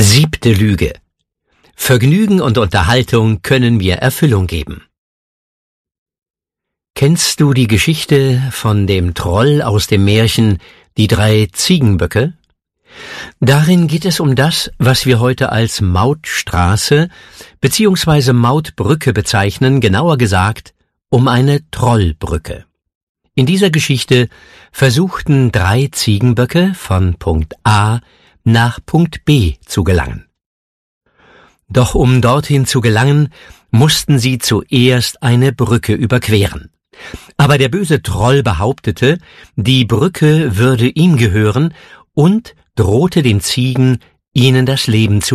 7. Lüge. Vergnügen und Unterhaltung können mir Erfüllung geben. Kennst du die Geschichte von dem Troll aus dem Märchen Die 3 Ziegenböcke? Darin geht es um das, was wir heute als Mautstraße bzw. Mautbrücke bezeichnen, genauer gesagt um eine Trollbrücke. In dieser Geschichte versuchten 3 Ziegenböcke von Punkt A nach Punkt B zu gelangen. Doch um dorthin zu gelangen, mussten sie zuerst eine Brücke überqueren. Aber der böse Troll behauptete, die Brücke würde ihm gehören und drohte den Ziegen, ihnen das Leben zu